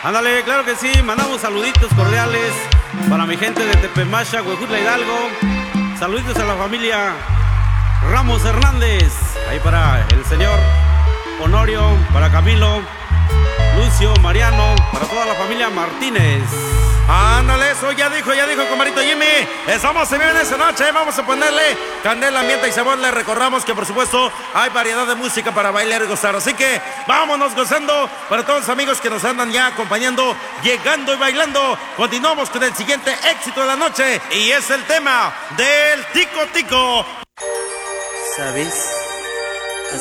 Ándale, claro que sí, mandamos saluditos cordiales para mi gente de Tepemacha, Huejutla, Hidalgo. Saluditos a la familia Ramos Hernández, ahí para el señor Honorio, para Camilo, Lucio, Mariano, para toda la familia Martínez. Ándale, eso ya dijo, comadrito Jimmy. Estamos en esta noche, vamos a ponerle candela, mienta y sabor. Le recordamos que por supuesto hay variedad de música para bailar y gozar. Así que vámonos gozando para todos los amigos que nos andan ya acompañando, llegando y bailando. Continuamos con el siguiente éxito de la noche y es el tema del Tico Tico. ¿Sabes?